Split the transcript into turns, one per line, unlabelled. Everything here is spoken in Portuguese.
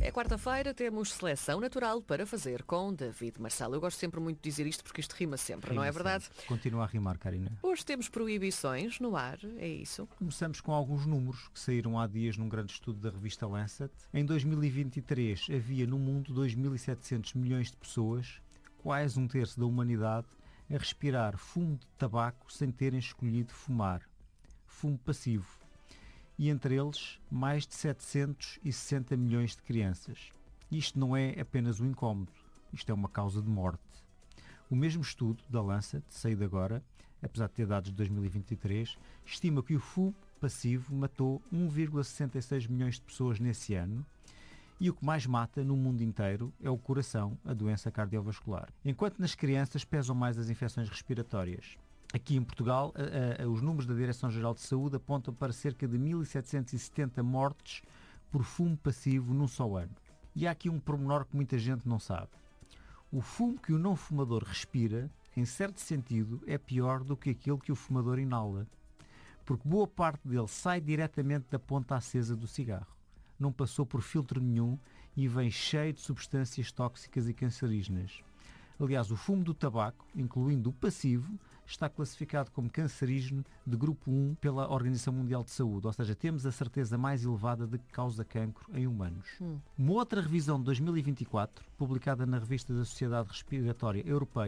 É quarta-feira, temos seleção natural para fazer com David Marçal. Eu gosto sempre muito de dizer isto porque isto rima sempre, não é verdade?
Continua a rimar, Karina.
Hoje temos proibições no ar, é isso?
Começamos com alguns números que saíram há dias num grande estudo da revista Lancet. Em 2023 havia no mundo 2.700 milhões de pessoas, quase um terço da humanidade, a respirar fumo de tabaco sem terem escolhido fumar. Fumo passivo. E entre eles, mais de 760 milhões de crianças. Isto não é apenas um incómodo, isto é uma causa de morte. O mesmo estudo da Lancet, saído agora, apesar de ter dados de 2023, estima que o fumo passivo matou 1,66 milhões de pessoas nesse ano, e o que mais mata no mundo inteiro é o coração, a doença cardiovascular. Enquanto nas crianças pesam mais as infecções respiratórias. Aqui em Portugal, os números da Direção-Geral de Saúde apontam para cerca de 1.770 mortes por fumo passivo num só ano. E há aqui um pormenor que muita gente não sabe. O fumo que o não fumador respira, em certo sentido, é pior do que aquele que o fumador inala, porque boa parte dele sai diretamente da ponta acesa do cigarro. Não passou por filtro nenhum e vem cheio de substâncias tóxicas e cancerígenas. Aliás, o fumo do tabaco, incluindo o passivo, está classificado como cancerígeno de grupo 1 pela Organização Mundial de Saúde, ou seja, temos a certeza mais elevada de que causa cancro em humanos. Uma outra revisão de 2024, publicada na revista da Sociedade Respiratória Europeia,